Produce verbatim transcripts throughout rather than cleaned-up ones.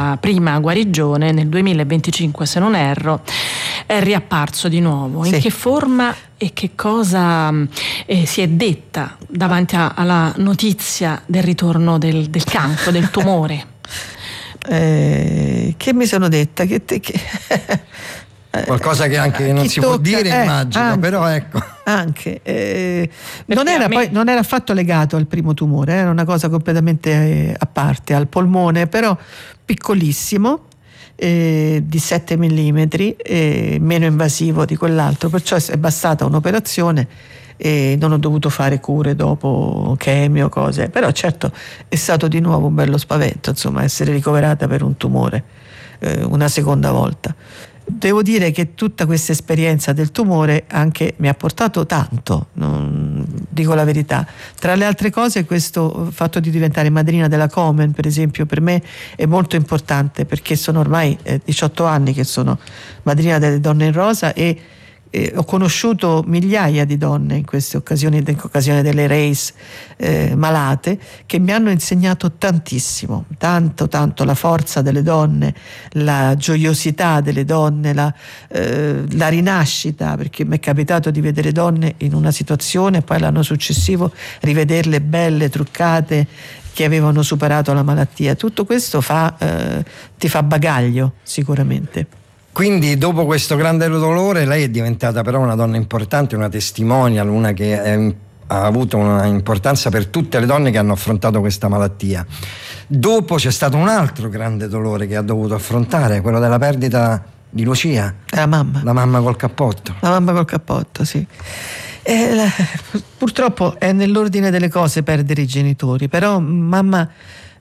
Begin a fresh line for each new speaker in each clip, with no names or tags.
sua prima guarigione nel duemilaventicinque, se non erro, è riapparso di nuovo. In
sì.
che forma e che cosa eh, si è detta davanti a, alla notizia del ritorno del, del cancro, del tumore?
Eh, che mi sono detta? Che, te, che
qualcosa che anche non si tocca, può dire, eh, immagino, anche, però ecco.
Anche, eh, non, era, me... poi, non era affatto legato al primo tumore, era una cosa completamente eh, a parte, al polmone, però piccolissimo, eh, di sette millimetri, eh, meno invasivo di quell'altro, perciò è bastata un'operazione e non ho dovuto fare cure dopo, chemio, cose, però certo è stato di nuovo un bello spavento, insomma, essere ricoverata per un tumore eh, una seconda volta. Devo dire che tutta questa esperienza del tumore anche mi ha portato tanto, non, dico la verità. Tra le altre cose, questo fatto di diventare madrina della Komen, per esempio, per me è molto importante, perché sono ormai eh, diciotto anni che sono madrina delle Donne in Rosa e Eh, ho conosciuto migliaia di donne in queste occasioni, in occasione delle race eh, malate, che mi hanno insegnato tantissimo, tanto tanto la forza delle donne, la gioiosità delle donne, la, eh, la rinascita, perché mi è capitato di vedere donne in una situazione e poi l'anno successivo rivederle belle, truccate, che avevano superato la malattia. Tutto questo fa, eh, ti fa bagaglio sicuramente.
Quindi dopo questo grande dolore lei è diventata però una donna importante, una testimonial, una che è, ha avuto una importanza per tutte le donne che hanno affrontato questa malattia. Dopo c'è stato un altro grande dolore che ha dovuto affrontare, quello della perdita di Lucia.
La mamma.
La mamma col cappotto.
La mamma col cappotto, sì. E la, purtroppo è nell'ordine delle cose perdere i genitori, però mamma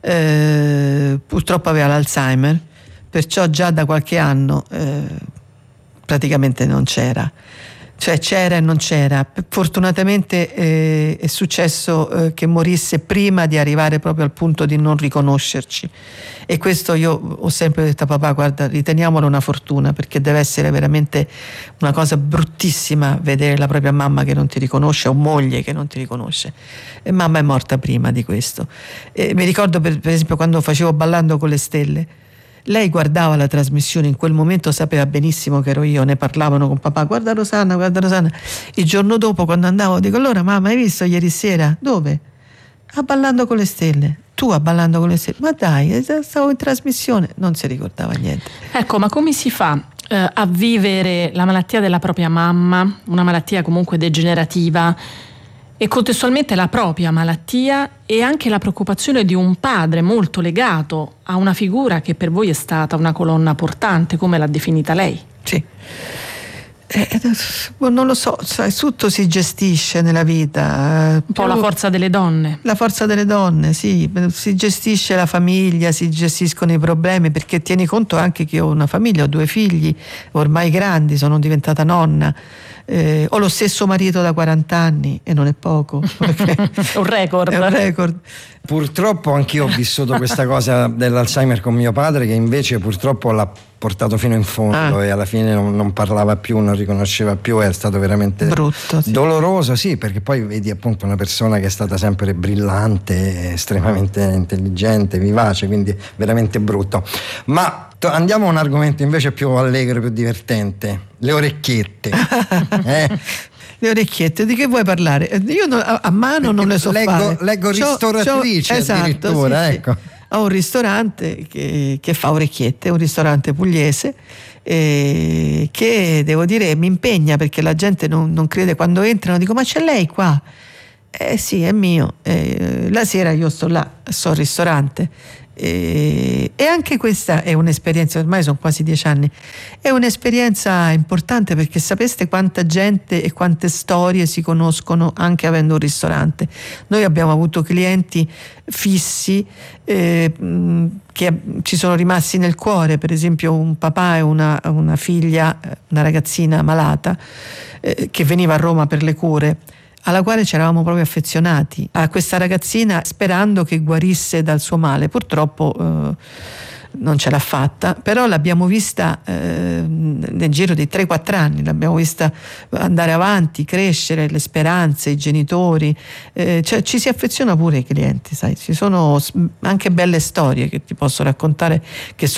eh, purtroppo aveva l'Alzheimer, perciò già da qualche anno eh, praticamente non c'era, cioè c'era e non c'era. Fortunatamente eh, è successo eh, che morisse prima di arrivare proprio al punto di non riconoscerci, e questo io ho sempre detto a papà: guarda, riteniamolo una fortuna, perché deve essere veramente una cosa bruttissima vedere la propria mamma che non ti riconosce o moglie che non ti riconosce, e mamma è morta prima di questo. E mi ricordo per, per esempio quando facevo Ballando con le Stelle, lei guardava la trasmissione, in quel momento sapeva benissimo che ero io, ne parlavano con papà: guarda Rosanna, guarda Rosanna. Il giorno dopo, quando andavo, dico: allora mamma, hai visto ieri sera? Dove? A Ballando con le Stelle. Tu a Ballando con le Stelle? Ma dai, stavo in trasmissione. Non si ricordava niente.
Ecco, ma come si fa eh, a vivere la malattia della propria mamma, una malattia comunque degenerativa, e contestualmente la propria malattia e anche la preoccupazione di un padre molto legato a una figura che per voi è stata una colonna portante, come l'ha definita lei?
Sì. Eh, non lo so, sai, tutto si gestisce nella vita.
Un po' la forza delle donne.
La forza delle donne, sì. Si gestisce la famiglia, si gestiscono i problemi, perché tieni conto anche che ho una famiglia, ho due figli ormai grandi, sono diventata nonna. Eh, ho lo stesso marito da quaranta anni e non è poco.
un record.
È un record.
Purtroppo anch'io ho vissuto questa cosa dell'Alzheimer con mio padre, che invece purtroppo l'ha portato fino in fondo ah. e alla fine non, non parlava più, non riconosceva più, è stato veramente
brutto, sì.
doloroso, sì, perché poi vedi appunto una persona che è stata sempre brillante, estremamente intelligente, vivace, quindi veramente brutto. Ma andiamo a un argomento invece più allegro, più divertente: le orecchiette. eh?
Le orecchiette, di che vuoi parlare? Io non, a, a mano non le so
leggo,
fare.
Leggo ristoratrice, c'ho, c'ho, addirittura,
esatto, sì,
ecco.
Sì. Ho un ristorante che, che fa orecchiette, un ristorante pugliese, eh, che devo dire mi impegna, perché la gente non, non crede quando entrano. Dico: ma c'è lei qua? Eh sì, è mio. Eh, la sera io sto là, sto al ristorante. E, e anche questa è un'esperienza, ormai sono quasi dieci anni, è un'esperienza importante, perché sapeste quanta gente e quante storie si conoscono anche avendo un ristorante. Noi abbiamo avuto clienti fissi eh, che ci sono rimasti nel cuore, per esempio un papà e una, una figlia, una ragazzina malata eh, che veniva a Roma per le cure, alla quale ci eravamo proprio affezionati, a questa ragazzina, sperando che guarisse dal suo male. Purtroppo eh, non ce l'ha fatta, però l'abbiamo vista eh, nel giro di tre quattro anni, l'abbiamo vista andare avanti, crescere, le speranze, i genitori, eh, cioè ci si affeziona pure ai clienti, sai, ci sono anche belle storie che ti posso raccontare, che